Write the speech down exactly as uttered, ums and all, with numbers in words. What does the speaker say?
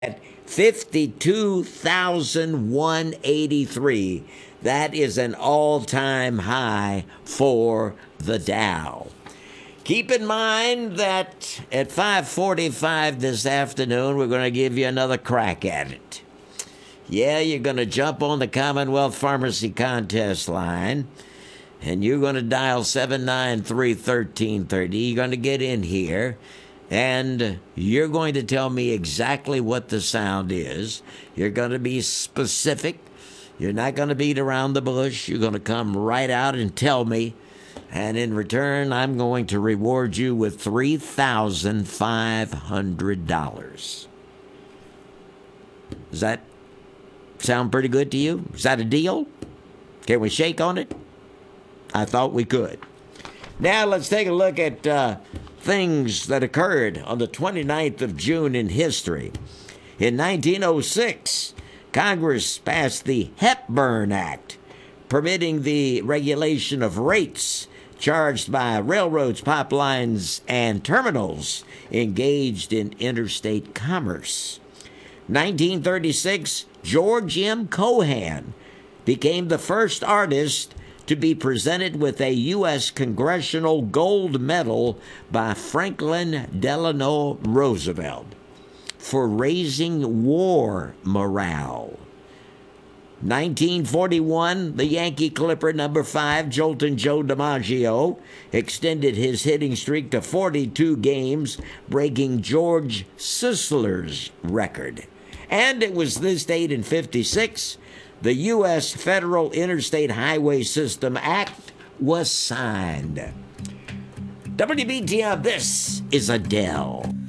at fifty-two thousand one hundred eighty-three. That is an all-time high for the Dow. Keep in mind that at five forty-five this afternoon, we're going to give you another crack at it. Yeah, you're going to jump on the Commonwealth Pharmacy Contest line, and you're going to dial seven nine three, one three three zero. You're going to get in here, and you're going to tell me exactly what the sound is. You're going to be specific. You're not going to beat around the bush. You're going to come right out and tell me. And in return, I'm going to reward you with three thousand five hundred dollars. Does that sound pretty good to you? Is that a deal? Can we shake on it? I thought we could. Now let's take a look at uh, things that occurred on the twenty-ninth of June in history. In nineteen oh six, Congress passed the Hepburn Act, permitting the regulation of rates charged by railroads, pipelines, and terminals engaged in interstate commerce. nineteen thirty-six, George M. Cohan became the first artist to be presented with a U S Congressional Gold Medal by Franklin Delano Roosevelt for raising war morale. nineteen forty-one, the Yankee Clipper number five, Jolton Joe DiMaggio, extended his hitting streak to forty-two games, breaking George Sisler's record. And it was this date in fifty-six, the U S Federal Interstate Highway System Act was signed. W B T L, this is Adele.